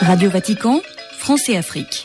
Radio Vatican, France et Afrique.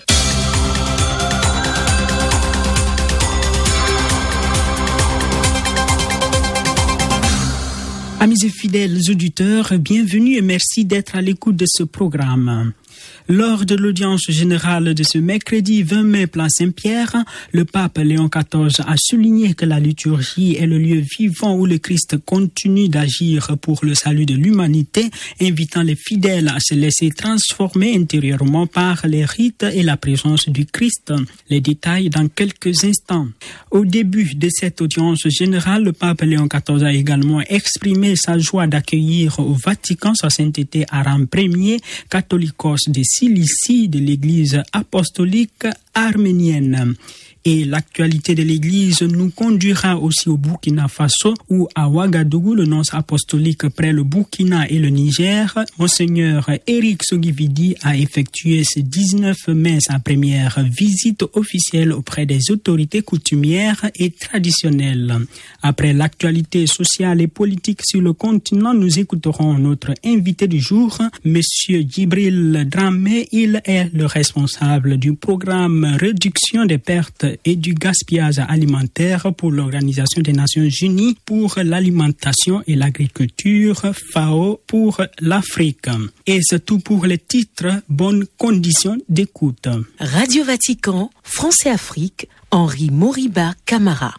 Amis et fidèles auditeurs, bienvenue et merci d'être à l'écoute de ce programme. Lors de l'audience générale de ce mercredi 20 mai, place Saint-Pierre, le pape Léon XIV a souligné que la liturgie est le lieu vivant où le Christ continue d'agir pour le salut de l'humanité, invitant les fidèles à se laisser transformer intérieurement par les rites et la présence du Christ. Les détails dans quelques instants. Au début de cette audience générale, le pape Léon XIV a également exprimé sa joie d'accueillir au Vatican sa sainteté Aram Ier, catholicos de Cilicie de l'Église apostolique arménienne. Et l'actualité de l'Église nous conduira aussi au Burkina Faso, où à Ouagadougou, le nonce apostolique près le Burkina et le Niger, Monseigneur Éric Sogividi a effectué ce 19 mai sa première visite officielle auprès des autorités coutumières et traditionnelles. Après l'actualité sociale et politique sur le continent, nous écouterons notre invité du jour, Monsieur Djibril Dramé. Il est le responsable du programme Réduction des pertes et du gaspillage alimentaire pour l'Organisation des Nations Unies pour l'alimentation et l'agriculture, FAO pour l'Afrique. Et c'est tout pour les titres. Bonnes conditions d'écoute. Radio Vatican, France et Afrique, Henri Moriba Camara.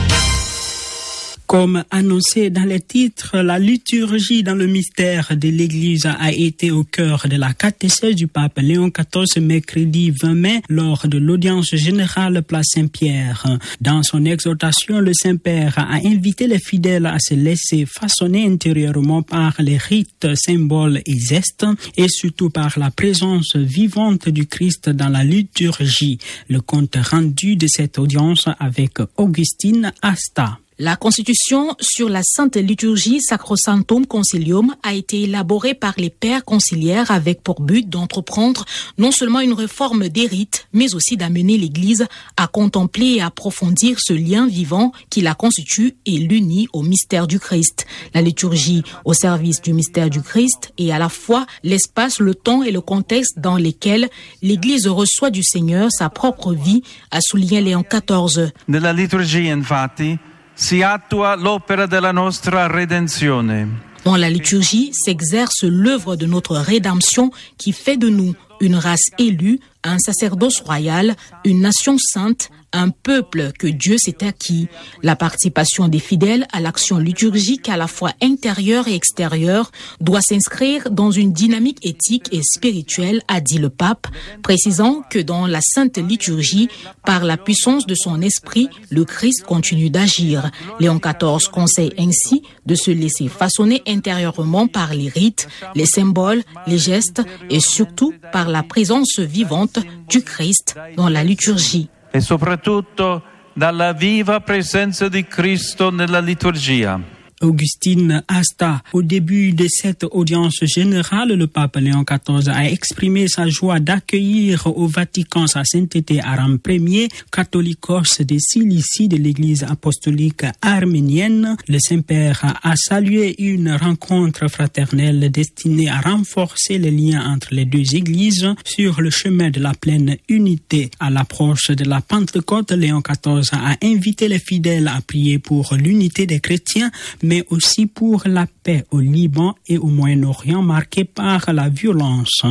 Comme annoncé dans les titres, la liturgie dans le mystère de l'Église a été au cœur de la catéchèse du pape Léon XIV mercredi 20 mai lors de l'audience générale place Saint-Pierre. Dans son exhortation, le Saint-Père a invité les fidèles à se laisser façonner intérieurement par les rites, symboles et gestes et surtout par la présence vivante du Christ dans la liturgie. Le compte rendu de cette audience avec Augustine Asta. La Constitution sur la Sainte Liturgie Sacrosanctum Concilium a été élaborée par les pères conciliaires avec pour but d'entreprendre non seulement une réforme des rites, mais aussi d'amener l'Église à contempler et approfondir ce lien vivant qui la constitue et l'unit au mystère du Christ. La liturgie au service du mystère du Christ est à la fois l'espace, le temps et le contexte dans lesquels l'Église reçoit du Seigneur sa propre vie, a souligné Léon XIV. Nella liturgia, infatti, si attua l'opera della nostra redenzione. Dans la liturgie s'exerce l'œuvre de notre rédemption qui fait de nous une race élue, un sacerdoce royal, une nation sainte, un peuple que Dieu s'est acquis. La participation des fidèles à l'action liturgique à la fois intérieure et extérieure doit s'inscrire dans une dynamique éthique et spirituelle, a dit le pape, précisant que dans la sainte liturgie, par la puissance de son esprit, le Christ continue d'agir. Léon XIV conseille ainsi de se laisser façonner intérieurement par les rites, les symboles, les gestes et surtout par la présence vivante du Christ dans la liturgie. E soprattutto dalla viva presenza di Cristo nella liturgia. Augustine Asta. Au début de cette audience générale, le pape Léon XIV a exprimé sa joie d'accueillir au Vatican sa sainteté Aram Ier, catholicos de Cilicie de l'Église apostolique arménienne. Le Saint-Père a salué une rencontre fraternelle destinée à renforcer les liens entre les deux églises sur le chemin de la pleine unité. À l'approche de la Pentecôte, Léon XIV a invité les fidèles à prier pour l'unité des chrétiens, mais aussi pour la paix au Liban et au Moyen-Orient marqué par la violence.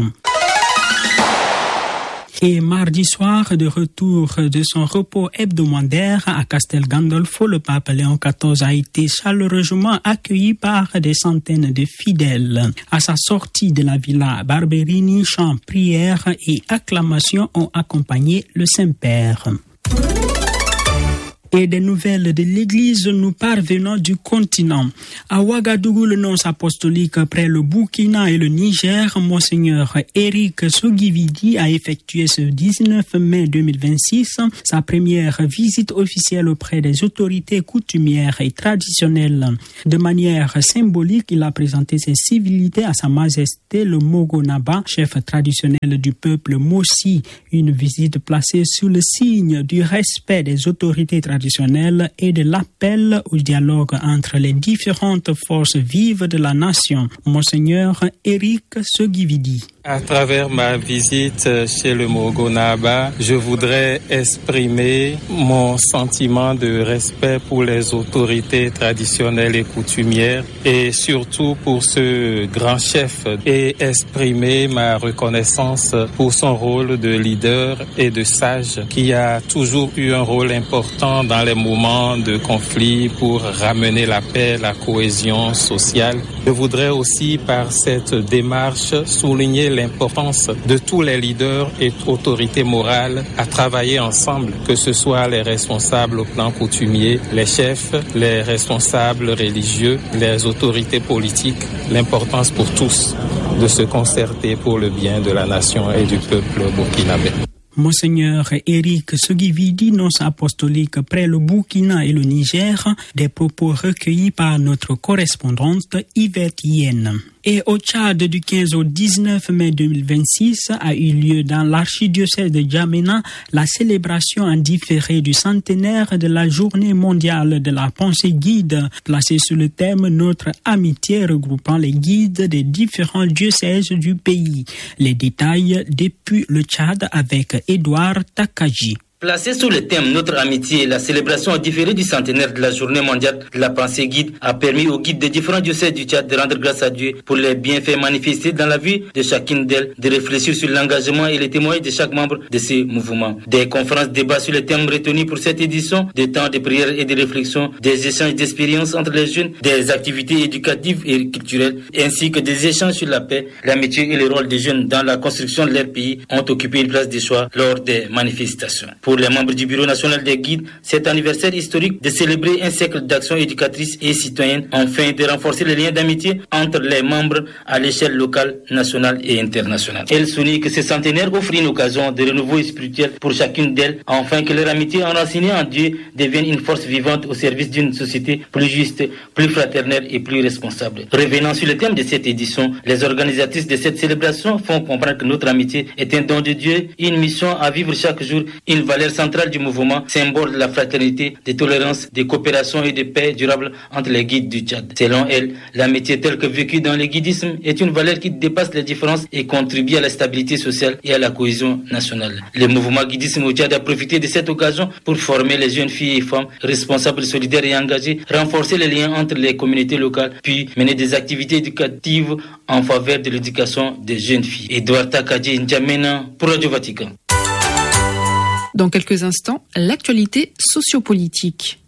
Et mardi soir, de retour de son repos hebdomadaire à Castel Gandolfo, le pape Léon XIV a été chaleureusement accueilli par des centaines de fidèles. À sa sortie de la Villa Barberini, chants, prières et acclamations ont accompagné le Saint-Père. Et des nouvelles de l'Église nous parvenant du continent. À Ouagadougou, le nonce apostolique près le Burkina et le Niger, Monseigneur Éric Sogividi a effectué ce 19 mai 2026 sa première visite officielle auprès des autorités coutumières et traditionnelles. De manière symbolique, il a présenté ses civilités à Sa Majesté le Mogonaba, chef traditionnel du peuple Mossi, une visite placée sous le signe du respect des autorités traditionnelles et de l'appel au dialogue entre les différentes forces vives de la nation. Monseigneur Éric Sogividi. À travers ma visite chez le Mogonaba, je voudrais exprimer mon sentiment de respect pour les autorités traditionnelles et coutumières et surtout pour ce grand chef et exprimer ma reconnaissance pour son rôle de leader et de sage qui a toujours eu un rôle important dans les moments de conflit pour ramener la paix, la cohésion sociale. Je voudrais aussi par cette démarche souligner l'importance de tous les leaders et autorités morales à travailler ensemble, que ce soit les responsables au plan coutumier, les chefs, les responsables religieux, les autorités politiques, l'importance pour tous de se concerter pour le bien de la nation et du peuple burkinabé. Monseigneur Eric Sogividi, nonce apostolique près le Burkina et le Niger, des propos recueillis par notre correspondante Yvette Yen. Et au Tchad, du 15 au 19 mai 2026, a eu lieu dans l'archidiocèse de N'Djamena la célébration en différé du centenaire de la Journée mondiale de la pensée guide, placée sous le thème « Notre amitié » regroupant les guides des différents diocèses du pays. Les détails depuis le Tchad avec Edouard Takaji. Placé sous le thème Notre amitié, la célébration différée du centenaire de la Journée mondiale de la pensée guide a permis aux guides des différents diocèses du Tchad de rendre grâce à Dieu pour les bienfaits manifestés dans la vie de chacune d'elles, de réfléchir sur l'engagement et les témoignages de chaque membre de ces mouvements. Des conférences débats sur les thèmes retenus pour cette édition, des temps de prière et de réflexion, des échanges d'expériences entre les jeunes, des activités éducatives et culturelles, ainsi que des échanges sur la paix, l'amitié et le rôle des jeunes dans la construction de leur pays ont occupé une place de choix lors des manifestations. Pour les membres du Bureau national des guides, cet anniversaire historique de célébrer un siècle d'action éducatrice et citoyenne, afin de renforcer les liens d'amitié entre les membres à l'échelle locale, nationale et internationale. Elle souligne que ce centenaire offre une occasion de renouveau spirituel pour chacune d'elles, afin que leur amitié enracinée en Dieu devienne une force vivante au service d'une société plus juste, plus fraternelle et plus responsable. Revenant sur le thème de cette édition, les organisatrices de cette célébration font comprendre que notre amitié est un don de Dieu, une mission à vivre chaque jour, une valeur centrale du mouvement, symbole de la fraternité, de tolérance, de coopération et de paix durable entre les guides du Tchad. Selon elle, l'amitié telle que vécue dans le guidisme est une valeur qui dépasse les différences et contribue à la stabilité sociale et à la cohésion nationale. Le mouvement guidisme au Tchad a profité de cette occasion pour former les jeunes filles et femmes responsables, solidaires et engagées, renforcer les liens entre les communautés locales, puis mener des activités éducatives en faveur de l'éducation des jeunes filles. Edouard Takadji, N'Djamena, pour Radio Vatican. Dans quelques instants, l'actualité sociopolitique.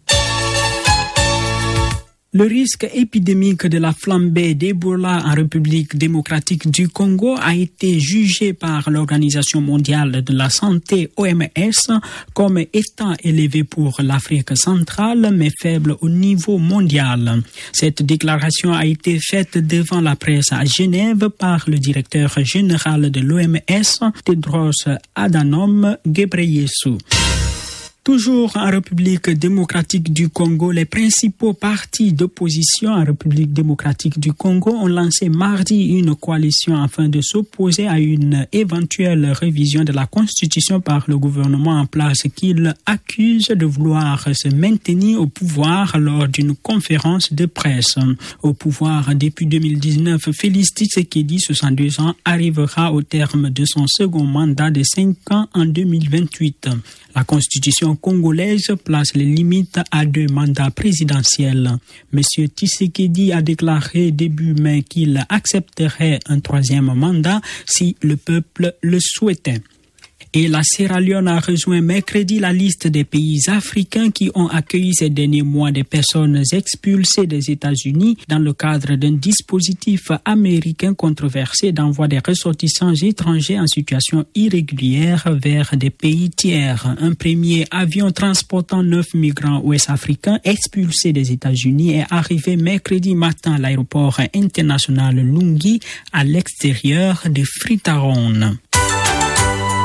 Le risque épidémique de la flambée d'Ebola en République démocratique du Congo a été jugé par l'Organisation mondiale de la santé OMS comme étant élevé pour l'Afrique centrale mais faible au niveau mondial. Cette déclaration a été faite devant la presse à Genève par le directeur général de l'OMS, Tedros Adhanom Ghebreyesus. Toujours en République démocratique du Congo, les principaux partis d'opposition en République démocratique du Congo ont lancé mardi une coalition afin de s'opposer à une éventuelle révision de la Constitution par le gouvernement en place qu'ils accusent de vouloir se maintenir au pouvoir lors d'une conférence de presse. Au pouvoir depuis 2019, Félix Tshisekedi, 62 ans, arrivera au terme de son second mandat de 5 ans en 2028. La Constitution congolaise place les limites à 2 mandats présidentiels. Monsieur Tshisekedi a déclaré début mai qu'il accepterait un 3e mandat si le peuple le souhaitait. Et la Sierra Leone a rejoint mercredi la liste des pays africains qui ont accueilli ces derniers mois des personnes expulsées des États-Unis dans le cadre d'un dispositif américain controversé d'envoi des ressortissants étrangers en situation irrégulière vers des pays tiers. Un premier avion transportant 9 migrants ouest-africains expulsés des États-Unis est arrivé mercredi matin à l'aéroport international Lungi à l'extérieur de Freetown.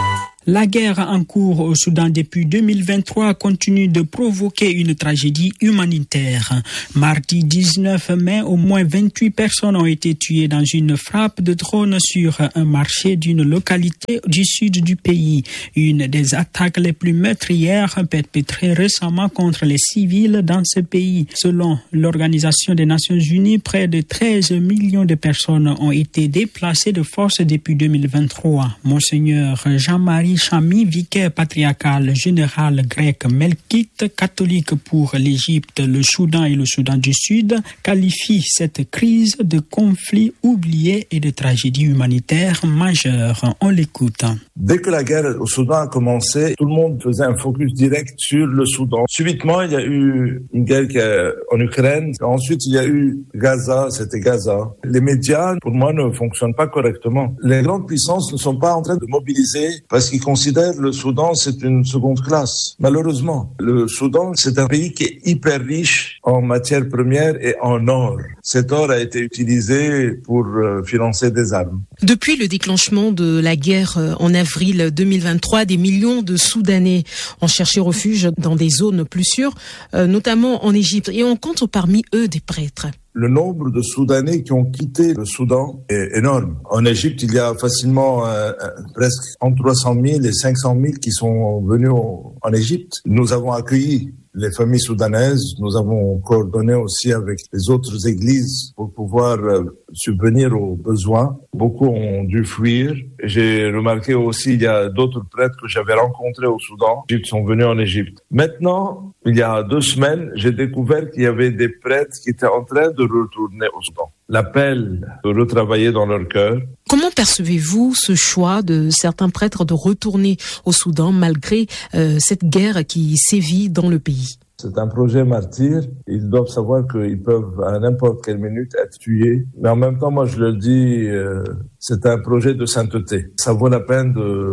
La guerre en cours au Soudan depuis 2023 continue de provoquer une tragédie humanitaire. Mardi 19 mai, au moins 28 personnes ont été tuées dans une frappe de drone sur un marché d'une localité du sud du pays. Une des attaques les plus meurtrières perpétrées récemment contre les civils dans ce pays. Selon l'Organisation des Nations Unies, près de 13 millions de personnes ont été déplacées de force depuis 2023. Monseigneur Jean-Marie Chami, vicaire patriarcal général grec melkite, catholique pour l'Égypte, le Soudan et le Soudan du Sud, qualifie cette crise de conflit oublié et de tragédie humanitaire majeure. On l'écoute. Dès que la guerre au Soudan a commencé, tout le monde faisait un focus direct sur le Soudan. Subitement, il y a eu une guerre en Ukraine. Ensuite, il y a eu Gaza, c'était Gaza. Les médias, pour moi, ne fonctionnent pas correctement. Les grandes puissances ne sont pas en train de mobiliser parce qu'ils considèrent le Soudan, c'est une seconde classe. Malheureusement, le Soudan, c'est un pays qui est hyper riche en matières premières et en or. Cet or a été utilisé pour financer des armes. Depuis le déclenchement de la guerre en avril 2023, des millions de Soudanais ont cherché refuge dans des zones plus sûres, notamment en Égypte, et on compte parmi eux des prêtres. Le nombre de Soudanais qui ont quitté le Soudan est énorme. En Égypte, il y a facilement presque entre 300 000 et 500 000 qui sont venus en Égypte. Nous avons accueilli les familles soudanaises. Nous avons coordonné aussi avec les autres églises pour pouvoir subvenir aux besoins. Beaucoup ont dû fuir. J'ai remarqué aussi, il y a d'autres prêtres que j'avais rencontrés au Soudan qui sont venus en Égypte. Maintenant, il y a 2 semaines, j'ai découvert qu'il y avait des prêtres qui étaient en train de retourner au Soudan. L'appel de retravailler dans leur cœur. Comment percevez-vous ce choix de certains prêtres de retourner au Soudan malgré cette guerre qui sévit dans le pays ? C'est un projet martyr. Ils doivent savoir qu'ils peuvent à n'importe quelle minute être tués. Mais en même temps, moi je leur dis, c'est un projet de sainteté. Ça vaut la peine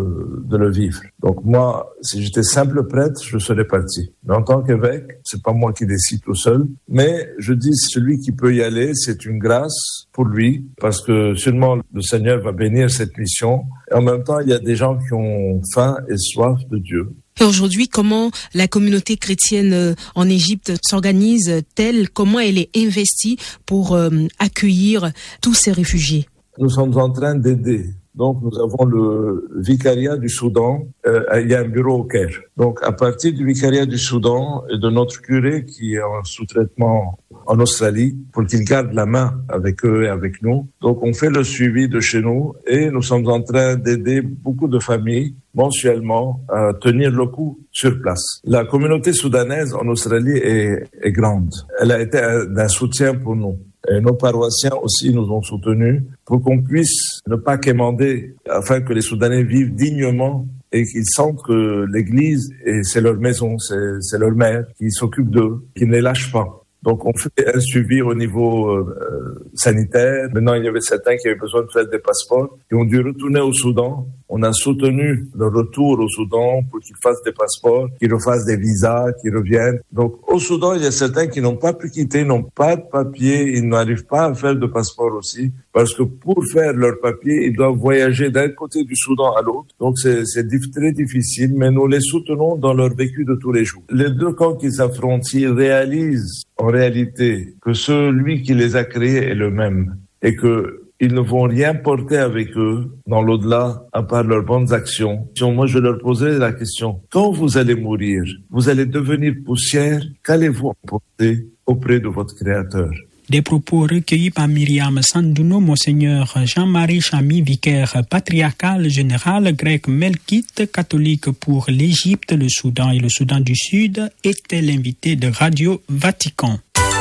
de le vivre. Donc moi, si j'étais simple prêtre, je serais parti. Mais en tant qu'évêque, c'est pas moi qui décide tout seul. Mais je dis, celui qui peut y aller, c'est une grâce pour lui, parce que seulement le Seigneur va bénir cette mission. Et en même temps, il y a des gens qui ont faim et soif de Dieu. Et aujourd'hui, comment la communauté chrétienne en Égypte s'organise-t-elle? Comment elle est investie pour accueillir tous ces réfugiés? Nous sommes en train d'aider. Donc, nous avons le vicariat du Soudan. Il y a un bureau au Caire. Donc, à partir du vicariat du Soudan et de notre curé qui est en sous-traitement en Australie pour qu'il garde la main avec eux et avec nous. Donc, on fait le suivi de chez nous et nous sommes en train d'aider beaucoup de familles mensuellement à tenir le coup sur place. La communauté soudanaise en Australie est grande. Elle a été d'un soutien pour nous. Et nos paroissiens aussi nous ont soutenus pour qu'on puisse ne pas quémander afin que les Soudanais vivent dignement et qu'ils sentent que l'Église, c'est leur maison, c'est leur mère qui s'occupe d'eux, qui ne les lâche pas. Donc, on fait un suivi au niveau sanitaire. Maintenant, il y avait certains qui avaient besoin de faire des passeports, qui ont dû retourner au Soudan. On a soutenu le retour au Soudan pour qu'ils fassent des passeports, qu'ils refassent des visas, qu'ils reviennent. Donc, au Soudan, il y a certains qui n'ont pas pu quitter, n'ont pas de papier, ils n'arrivent pas à faire de passeport aussi, parce que pour faire leur papier, ils doivent voyager d'un côté du Soudan à l'autre. Donc, c'est très difficile, mais nous les soutenons dans leur vécu de tous les jours. Les deux camps qui s'affrontent, s'ils réalisent en réalité que celui qui les a créés est le même et que ils ne vont rien porter avec eux dans l'au-delà à part leurs bonnes actions. Moi, je leur posais la question, quand vous allez mourir, vous allez devenir poussière, qu'allez-vous emporter auprès de votre Créateur? Des propos recueillis par Myriam Sandouno, Monseigneur Jean-Marie Chami, vicaire patriarcal général grec melkite, catholique pour l'Égypte, le Soudan et le Soudan du Sud, était l'invité de Radio Vatican.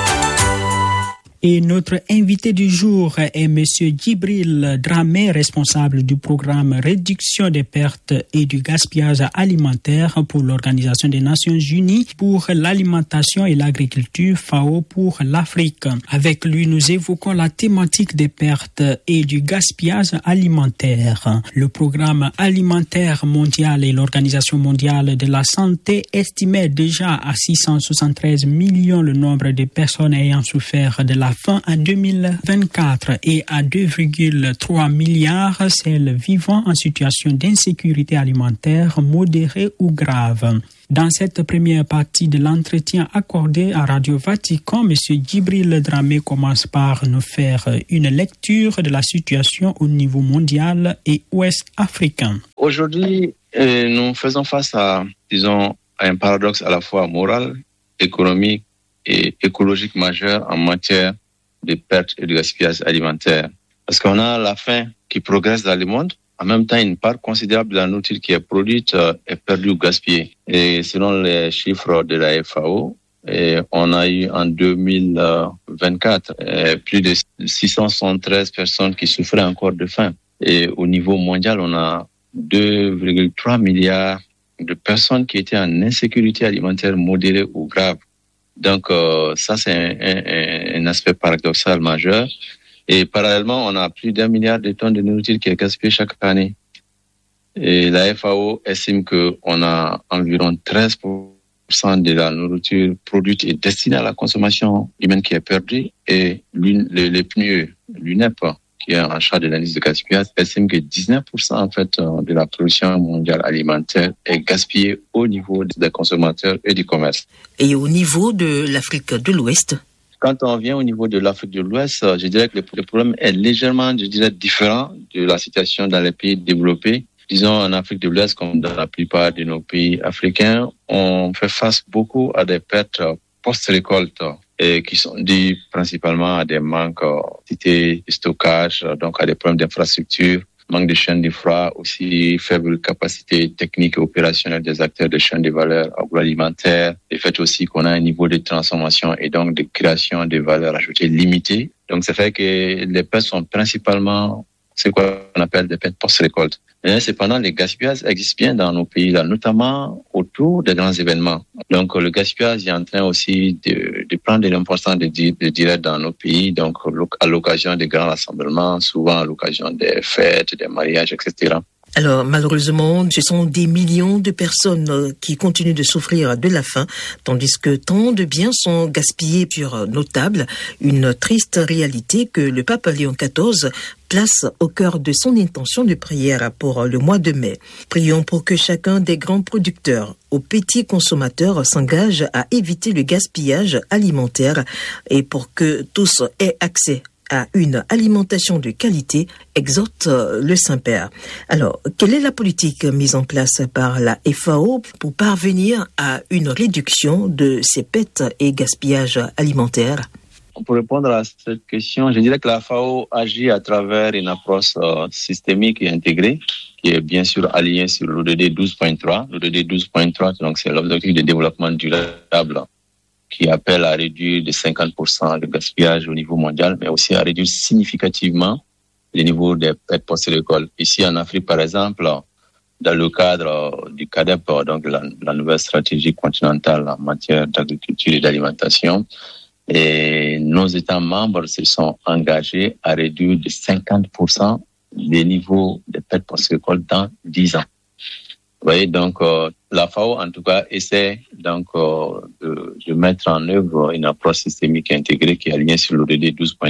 Et notre invité du jour est M. Djibril Dramé, responsable du programme Réduction des pertes et du gaspillage alimentaire pour l'Organisation des Nations Unies pour l'alimentation et l'agriculture FAO pour l'Afrique. Avec lui, nous évoquons la thématique des pertes et du gaspillage alimentaire. Le programme alimentaire mondial et l'Organisation mondiale de la santé estimaient déjà à 673 millions le nombre de personnes ayant souffert de la fin à 2024 et à 2,3 milliards celles vivant en situation d'insécurité alimentaire modérée ou grave. Dans cette première partie de l'entretien accordé à Radio Vatican, M. Djibril Dramé commence par nous faire une lecture de la situation au niveau mondial et ouest africain. Aujourd'hui, nous faisons face à un paradoxe à la fois moral, économique et écologique majeur en matière de perte et de gaspillage alimentaire. Parce qu'on a la faim qui progresse dans le monde. En même temps, une part considérable de la nourriture qui est produite est perdue ou gaspillée. Et selon les chiffres de la FAO, on a eu en 2024 plus de 673 personnes qui souffraient encore de faim. Et au niveau mondial, on a 2,3 milliards de personnes qui étaient en insécurité alimentaire modérée ou grave. Donc ça, c'est un aspect paradoxal majeur. Et parallèlement, on a plus d'1 milliard de tonnes de nourriture qui est gaspillée chaque année. Et la FAO estime qu'on a environ 13% de la nourriture produite et destinée à la consommation humaine qui est perdue. Et le PNUE, l'UNEP, qui est en charge de l'analyse de gaspillage, estime que 19% en fait de la production mondiale alimentaire est gaspillée au niveau des consommateurs et du commerce. Et au niveau de l'Afrique de l'Ouest? Quand on vient au niveau de l'Afrique de l'Ouest, je dirais que le problème est légèrement, différent de la situation dans les pays développés. Disons, en Afrique de l'Ouest, comme dans la plupart de nos pays africains, on fait face beaucoup à des pertes post-récolte qui sont dues principalement à des manques de stockage, donc à des problèmes d'infrastructure, manque de chaîne de froid, aussi faible capacité technique et opérationnelle des acteurs de chaîne de valeur agroalimentaire, le fait aussi qu'on a un niveau de transformation et donc de création de valeur ajoutée limité. Donc ça fait que les pertes sont principalement ce qu'on appelle des pertes post-récolte. Mais cependant, les gaspillages existent bien dans nos pays, là, notamment autour des grands événements. Donc, le gaspillage est en train aussi de prendre de l'importance de direct dans nos pays. Donc, à l'occasion des grands rassemblements, souvent à l'occasion des fêtes, des mariages, etc. Alors, malheureusement, ce sont des millions de personnes qui continuent de souffrir de la faim, tandis que tant de biens sont gaspillés sur nos tables. Une triste réalité que le pape Léon XIV place au cœur de son intention de prière pour le mois de mai. Prions pour que chacun des grands producteurs aux petits consommateurs s'engage à éviter le gaspillage alimentaire et pour que tous aient accès à une alimentation de qualité, exhorte le Saint-Père. Alors, quelle est la politique mise en place par la FAO pour parvenir à une réduction de ces pertes et gaspillages alimentaires? Pour répondre à cette question, je dirais que la FAO agit à travers une approche systémique et intégrée, qui est bien sûr alignée sur l'ODD 12.3. L'ODD 12.3, donc c'est l'objectif de développement durable, qui appelle à réduire de 50% le gaspillage au niveau mondial, mais aussi à réduire significativement le niveau des pertes post-récolte. Ici en Afrique, par exemple, dans le cadre du CADEP, donc la nouvelle stratégie continentale en matière d'agriculture et d'alimentation, et nos États membres se sont engagés à réduire de 50% les niveaux de pertes post-récolte dans 10 ans. Vous voyez, donc la FAO, en tout cas, essaie donc de mettre en œuvre une approche systémique et intégrée qui est alignée sur l'ODD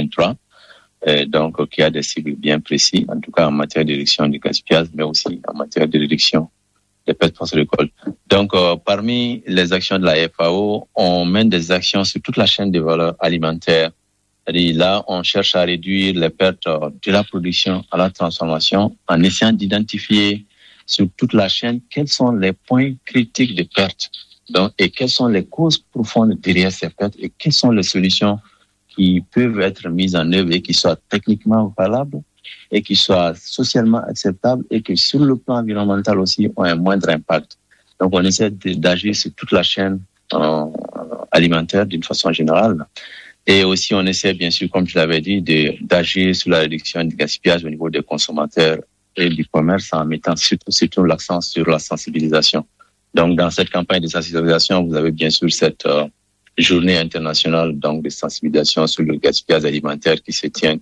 12.3, donc qui a des cibles bien précis, en tout cas en matière de réduction du gaspillage, mais aussi en matière de réduction des pertes post-récolte. Donc, parmi les actions de la FAO, on mène des actions sur toute la chaîne de valeur alimentaire. C'est-à-dire, là, on cherche à réduire les pertes de la production à la transformation en essayant d'identifier sur toute la chaîne quels sont les points critiques de perte, donc, et quelles sont les causes profondes derrière ces pertes et quelles sont les solutions qui peuvent être mises en œuvre et qui soient techniquement valables et qui soient socialement acceptables et qui sur le plan environnemental aussi ont un moindre impact. Donc on essaie d'agir sur toute la chaîne alimentaire d'une façon générale. Et aussi on essaie bien sûr, comme je l'avais dit, d'agir sur la réduction du gaspillage au niveau des consommateurs et du commerce en mettant surtout l'accent sur la sensibilisation. Donc, dans cette campagne de sensibilisation, vous avez bien sûr cette journée internationale donc de sensibilisation sur le gaspillage alimentaire qui se tient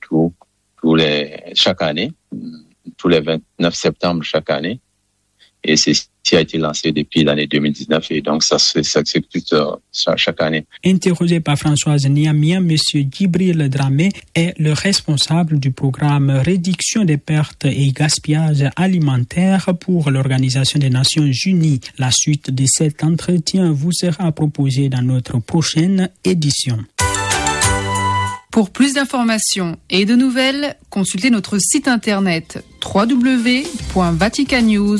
chaque année, tous les 29 septembre chaque année. Et c'est qui a été lancé depuis l'année 2019 et donc ça s'exécute chaque année. Interrogé par Françoise Niamia, M. Djibril Dramé est le responsable du programme Réduction des pertes et gaspillage alimentaire pour l'Organisation des Nations Unies. La suite de cet entretien vous sera proposée dans notre prochaine édition. Pour plus d'informations et de nouvelles, consultez notre site internet www.vaticannews.va.